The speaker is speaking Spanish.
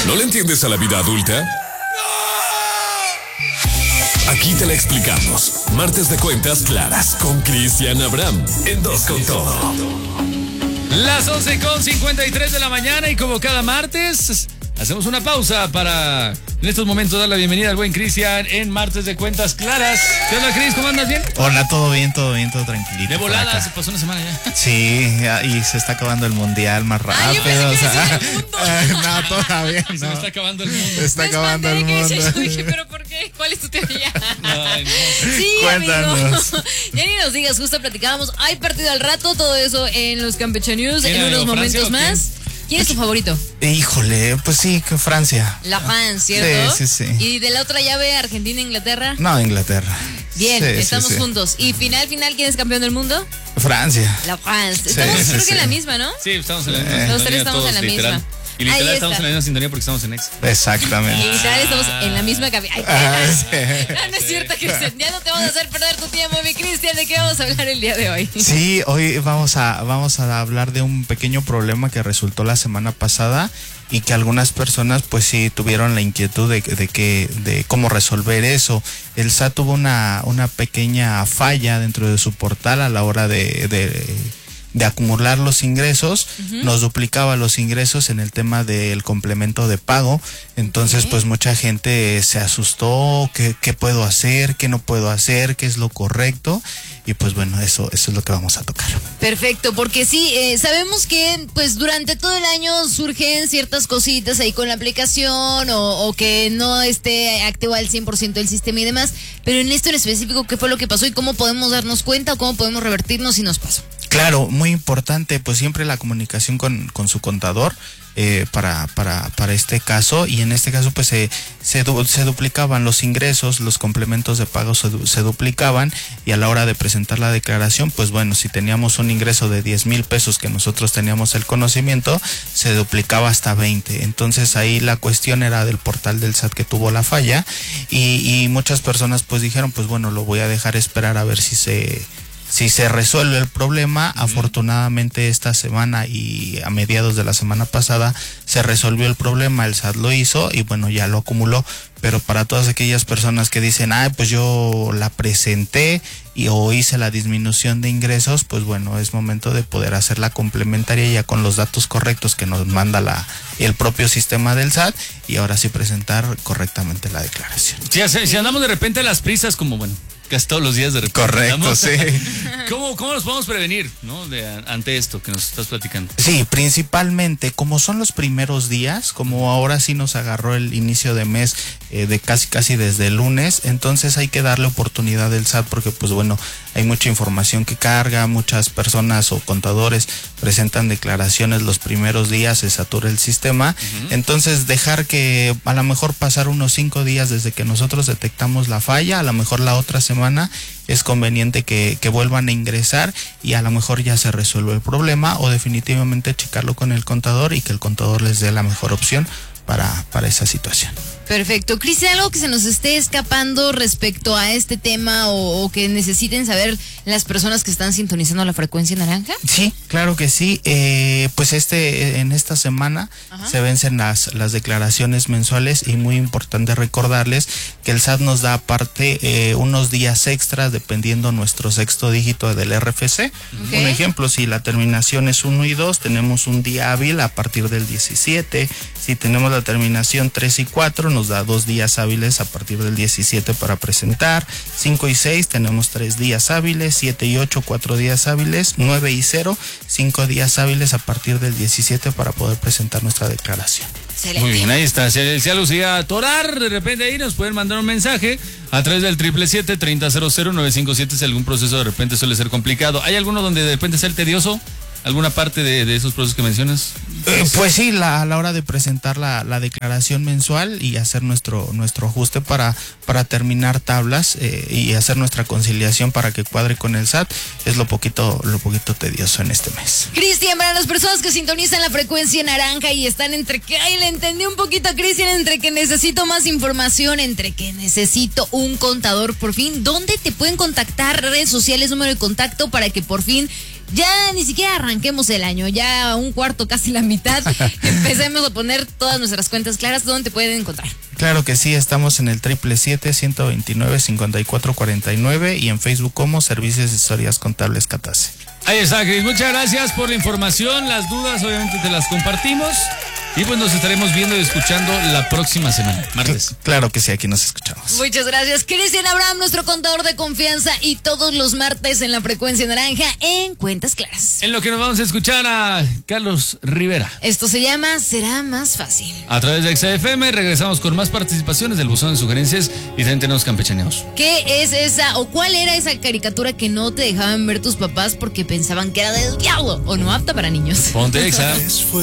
¿No le entiendes a la vida adulta? Aquí te la explicamos. Martes de Cuentas Claras con Cristian Abraham en Dos con Todo. Las 11:53 de la mañana y como cada martes hacemos una pausa para en estos momentos dar la bienvenida al buen Cristian en Martes de Cuentas Claras. ¿Qué onda, Cris? ¿Cómo andas? ¿Bien? Hola, todo bien, todo tranquilito. De volada, se pasó una semana ya. Sí, y se está acabando el mundial más rápido. Yo pensé que decía el mundo. No, todavía Se me está acabando el mundo. Se está acabando el mundo. Yo dije, ¿pero por qué? ¿Cuál es tu teoría? Ay, no. Sí, Cuéntanos. amigo. Ya ni nos digas, justo platicábamos. Hay partido al rato, todo eso en los Campeche News en unos momentos más. ¿Quién es tu favorito? Híjole, pues sí, que Francia. La France, ¿cierto? Sí. ¿Y de la otra llave, Argentina-Inglaterra? No, Inglaterra. Bien, Sí, estamos sí. juntos. ¿Y final, ¿quién es campeón del mundo? Francia. La France. Sí, Estamos sí, creo que sí. en la misma, ¿no? Sí, estamos en la misma Los sintonía, tres estamos todos, en la literal. misma. Y literal Ahí estamos está. en la misma sintonía porque estamos en Ex. Exactamente. Y literal estamos en la misma cabina. Sí. No es cierto, Cristian. Ya no te vamos a hacer perder tu tiempo, mi Cristian. ¿De qué vamos a hablar el día de hoy? Sí, hoy vamos a hablar de un pequeño problema que resultó la semana pasada y que algunas personas pues sí tuvieron la inquietud de cómo resolver eso. El SAT tuvo una pequeña falla dentro de su portal a la hora de acumular los ingresos. Nos duplicaba los ingresos en el tema del complemento de pago. Entonces pues mucha gente se asustó, ¿qué puedo hacer? ¿Qué no puedo hacer? ¿Qué es lo correcto? Y pues bueno, eso es lo que vamos a tocar. Perfecto, porque sí, sabemos que pues durante todo el año surgen ciertas cositas ahí con la aplicación o que no esté activo al 100% el sistema y demás, pero en esto en específico, ¿qué fue lo que pasó y cómo podemos darnos cuenta o cómo podemos revertirnos si nos pasó? Claro, muy importante, pues siempre la comunicación con su contador para este caso, y en este caso pues se duplicaban los ingresos, los complementos de pago se duplicaban, y a la hora de presentar la declaración, pues bueno, si teníamos un ingreso de 10,000 pesos que nosotros teníamos el conocimiento, se duplicaba hasta 20. Entonces ahí la cuestión era del portal del SAT que tuvo la falla, y muchas personas pues dijeron, pues bueno, lo voy a dejar esperar a ver si se resuelve el problema. Afortunadamente esta semana y a mediados de la semana pasada se resolvió el problema, el SAT lo hizo y bueno, ya lo acumuló. Pero para todas aquellas personas que dicen, pues yo la presenté o hice la disminución de ingresos, pues bueno, es momento de poder hacer la complementaria ya con los datos correctos que nos manda el propio sistema del SAT, y ahora sí presentar correctamente la declaración. Si andamos de repente a las prisas, como bueno, casi todos los días de repente. Correcto, andamos. sí. ¿Cómo nos podemos prevenir, ¿no? Ante esto que nos estás platicando? Sí, principalmente, como son los primeros días, como ahora sí nos agarró el inicio de mes de casi desde el lunes, entonces hay que darle oportunidad al SAT porque pues bueno, hay mucha información que carga, muchas personas o contadores presentan declaraciones los primeros días, se satura el sistema, entonces dejar que a lo mejor pasar unos 5 días desde que nosotros detectamos la falla, a lo mejor la otra semana es conveniente que vuelvan a ingresar y a lo mejor ya se resuelve el problema, o definitivamente checarlo con el contador y que el contador les dé la mejor opción para esa situación. Perfecto. Cristian, ¿algo que se nos esté escapando respecto a este tema o que necesiten saber las personas que están sintonizando la frecuencia naranja? Sí, claro que sí. Pues en esta semana se vencen las declaraciones mensuales, y muy importante recordarles que el SAT nos da aparte unos días extras dependiendo nuestro sexto dígito del RFC. Un ejemplo, si la terminación es 1 y 2, tenemos un día hábil a partir del 17. Si tenemos la terminación 3 y 4, nos da 2 días hábiles a partir del 17 para presentar. 5 y 6 tenemos 3 días hábiles. 7 y 8, 4 días hábiles. 9 y 0, 5 días hábiles a partir del 17 para poder presentar nuestra declaración. Excelente. Muy bien, ahí está. Si algo se iba a atorar, de repente ahí nos pueden mandar un mensaje a través del 777-3000-957 si algún proceso de repente suele ser complicado. ¿Hay alguno donde de repente sea el tedioso? ¿Alguna parte de esos procesos que mencionas? Pues sí, a la hora de presentar la declaración mensual y hacer nuestro ajuste para terminar tablas y hacer nuestra conciliación para que cuadre con el SAT, es lo poquito tedioso en este mes. Cristian, para las personas que sintonizan la frecuencia naranja y están entre que, le entendí un poquito a Cristian, entre que necesito más información, entre que necesito un contador por fin, ¿dónde te pueden contactar? Redes sociales, número de contacto para que por fin ya ni siquiera arranquemos el año, ya un cuarto, casi la mitad, empecemos a poner todas nuestras cuentas claras. ¿Dónde te pueden encontrar? Claro que sí, estamos en el 777-129-5449 y en Facebook como Servicios de Asesorías Contables Catase. Ahí está, Cris. Muchas gracias por la información. Las dudas, obviamente, te las compartimos. Y pues nos estaremos viendo y escuchando la próxima semana, martes. Claro que sí, aquí nos escuchamos. Muchas gracias, Cristian Abraham, nuestro contador de confianza, y todos los martes en la frecuencia naranja en Cuentas Claras. En lo que nos vamos a escuchar a Carlos Rivera. Esto se llama Será Más Fácil. A través de XFM regresamos con más participaciones del buzón de sugerencias y también tenemos campechaneos. ¿Qué es esa o cuál era esa caricatura que no te dejaban ver tus papás porque pensaban que era del diablo o no apta para niños? Ponte Exa.